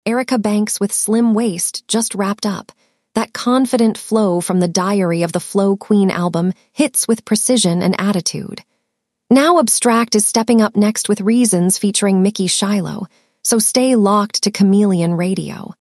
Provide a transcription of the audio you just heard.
Erica Banks with Slim Waist just wrapped up. That confident flow from the Diary of the Flow Queen album hits with precision and attitude. Now Abstract is stepping up next with Reasons featuring Mickey Shiloh, so stay locked to Chameleon Radio.